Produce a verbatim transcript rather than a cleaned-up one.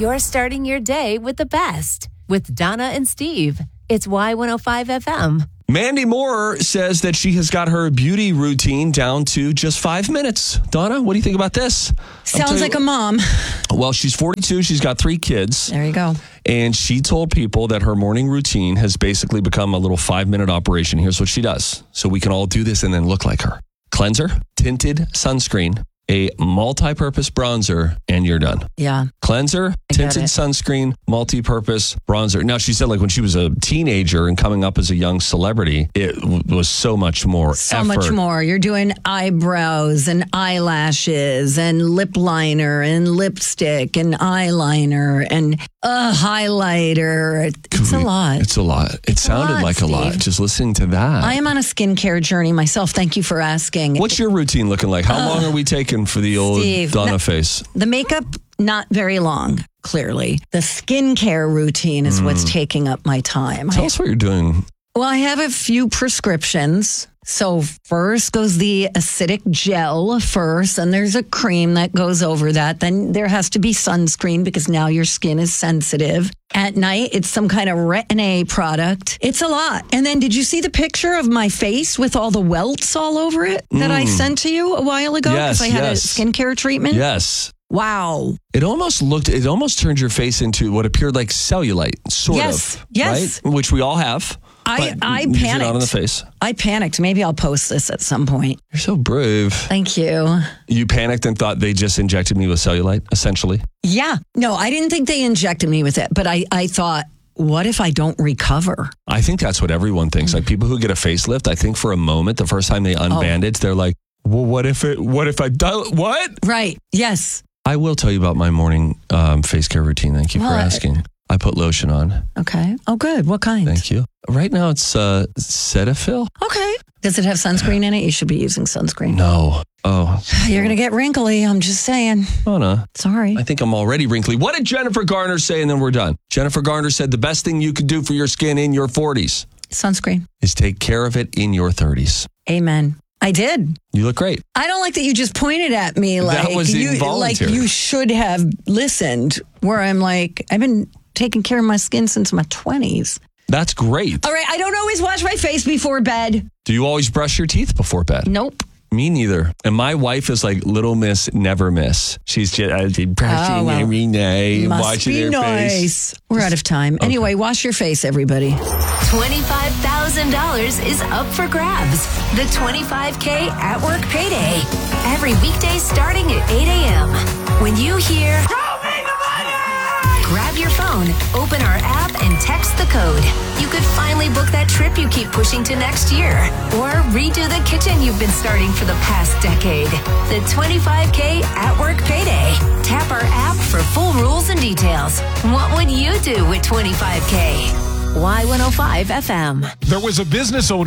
You're starting your day with the best with Donna and Steve. It's Y one oh five F M. Mandy Moore says that she has got her beauty routine down to just five minutes. Donna, what do you think about this? Sounds like a mom. Well, she's forty-two. She's got three kids. There you go. And she told people that her morning routine has basically become a little five-minute operation. Here's what she does, so we can all do this and then look like her. Cleanser, tinted sunscreen, a multi-purpose bronzer, and you're done. Yeah. Cleanser, tinted sunscreen, multi-purpose bronzer. Now, she said like when she was a teenager and coming up as a young celebrity, it w- was so much more So effort. much more. You're doing eyebrows and eyelashes and lip liner and lipstick and eyeliner and a highlighter. It's a lot. It's a lot. It It's a sounded lot, like a lot Steve. just listening to that. I am on a skincare journey myself. Thank you for asking. What's your routine looking like? How long are we taking for the old Steve, Donna no- face? The makeup, not very long, clearly. The skincare routine is what's taking up my time. Tell I- us what you're doing. Well, I have a few prescriptions. So first goes the acidic gel first, and there's a cream that goes over that. Then there has to be sunscreen because now your skin is sensitive. At night, it's some kind of Retin-A product. It's a lot. And then did you see the picture of my face with all the welts all over it that I sent to you a while ago? Yes, Because I had yes. a skincare treatment? Yes. Wow. It almost looked, it almost turned your face into what appeared like cellulite, sort Yes, of. yes. Right? Which we all have. I, but I usually panicked. Not on the face. I panicked. Maybe I'll post this at some point. You're so brave. Thank you. You panicked and thought they just injected me with cellulite, essentially. Yeah. No, I didn't think they injected me with it, but I, I thought, what if I don't recover? I think that's what everyone thinks. Like people who get a facelift, I think for a moment, the first time they unbandage, they're like, well, what if it, what if I die? What? Right. Yes. I will tell you about my morning um, face care routine. Thank you What? for asking. I put lotion on. Okay. Oh, good. What kind? Thank you. Right now it's uh, Cetaphil. Okay. Does it have sunscreen in it? You should be using sunscreen. No. Oh. You're going to get wrinkly. I'm just saying. Oh, no. Sorry. I think I'm already wrinkly. What did Jennifer Garner say? And then we're done. Jennifer Garner said the best thing you could do for your skin in your forties Sunscreen. is take care of it in your thirties. Amen. I did. You look great. I don't like that you just pointed at me like That was you like involuntary. you should have listened. Where I'm like, I've been taking care of my skin since my twenties. That's great. All right, I don't always wash my face before bed. Do you always brush your teeth before bed? Nope. Me neither. And my wife is like little miss, never miss. She's just uh, brushing Oh, well, every night, Must watching be her nice. face. We're out of time. Anyway, wash your face, everybody. twenty-five thousand dollars is up for grabs. The twenty-five K at work payday. Every weekday starting at eight a.m. When you hear, grab your phone, open our app, and text the code. You could finally book that trip you keep pushing to next year. Or redo the kitchen you've been starting for the past decade. The twenty-five K at work payday. Tap our app for full rules and details. What would you do with twenty-five K? Y one oh five F M. There was a business owner